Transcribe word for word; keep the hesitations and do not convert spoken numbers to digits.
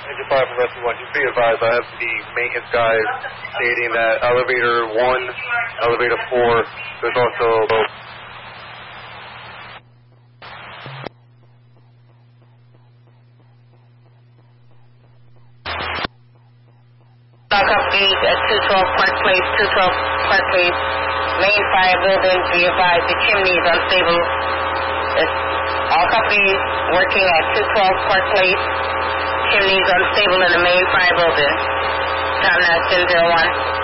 Engine five from Rescue one, just be advised, I have the maintenance guys stating that elevator one, elevator four, there's also... All companies at two twelve Park Place, two twelve Park Place, main fire building, be advised the chimney is unstable. It's all companies working at two twelve Park Place, chimney is unstable in the main fire building. Time now ten oh one.